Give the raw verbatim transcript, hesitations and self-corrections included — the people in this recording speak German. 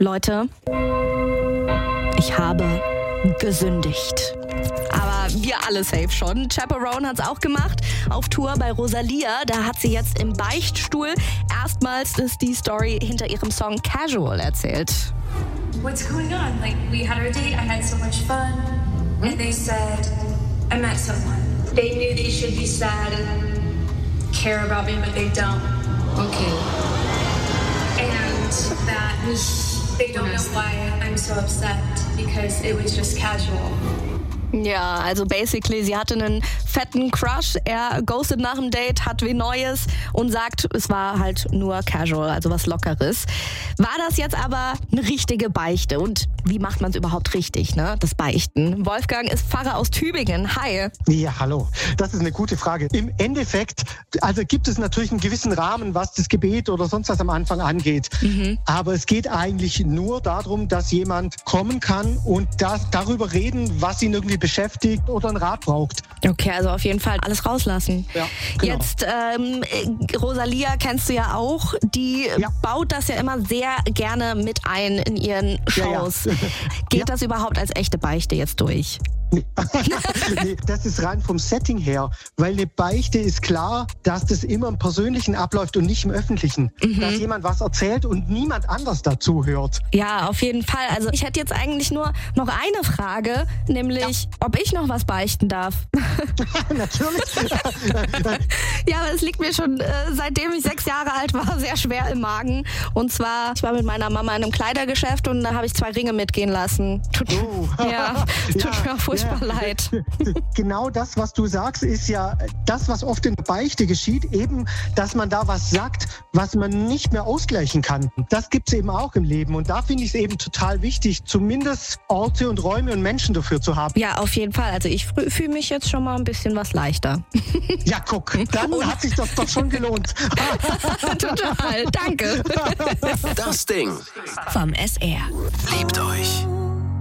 Leute, ich habe gesündigt. Aber wir alle safe schon. Chaperone hat's auch gemacht. Auf Tour bei Rosalia. Da hat sie jetzt im Beichtstuhl erstmals ist die Story hinter ihrem Song Casual erzählt. What's going on? Like, we had our date, I had so much fun. And they said, I met someone. They knew they should be sad and care about me, but they don't. Okay. And that they don't know why I'm so upset, because it was just casual. Ja, also basically, sie hatte einen fetten Crush. Er ghostet nach dem Date, hat wie Neues und sagt, es war halt nur casual, also was Lockeres. War das jetzt aber eine richtige Beichte? Und wie macht man es überhaupt richtig, ne? Das Beichten. Wolfgang ist Pfarrer aus Tübingen. Hi. Ja, hallo. Das ist eine gute Frage. Im Endeffekt, also gibt es natürlich einen gewissen Rahmen, was das Gebet oder sonst was am Anfang angeht. Mhm. Aber es geht eigentlich nur darum, dass jemand kommen kann und das, darüber reden, was ihn irgendwie beschäftigt oder einen Rat braucht. Okay, also auf jeden Fall alles rauslassen. Ja, genau. Jetzt, ähm, Rosalia kennst du ja auch, die ja. baut das ja immer sehr gerne mit ein in ihren Shows. Ja, ja. Geht ja. das überhaupt als echte Beichte jetzt durch? Nee. nee, das ist rein vom Setting her, weil eine Beichte ist klar, dass das immer im Persönlichen abläuft und nicht im Öffentlichen. Mhm. Dass jemand was erzählt und niemand anders dazu hört. Ja, auf jeden Fall. Also ich hätte jetzt eigentlich nur noch eine Frage, nämlich, ja. ob ich noch was beichten darf. Natürlich. Ja, aber es liegt mir schon, äh, seitdem ich sechs Jahre alt war, sehr schwer im Magen. Und zwar, ich war mit meiner Mama in einem Kleidergeschäft und da habe ich zwei Ringe mitgehen lassen. Tut, oh. ja, tut ja. mir furchtbar ja. leid. Genau das, was du sagst, ist ja das, was oft in der Beichte geschieht, eben, dass man da was sagt, was man nicht mehr ausgleichen kann. Das gibt es eben auch im Leben und da finde ich es eben total wichtig, zumindest Orte und Räume und Menschen dafür zu haben. Ja, auf jeden Fall. Also ich fühle mich jetzt schon mal ein bisschen was leichter. Ja, guck, dann und hat sich das doch schon gelohnt. Total, danke. Das Ding vom S R. Liebt euch.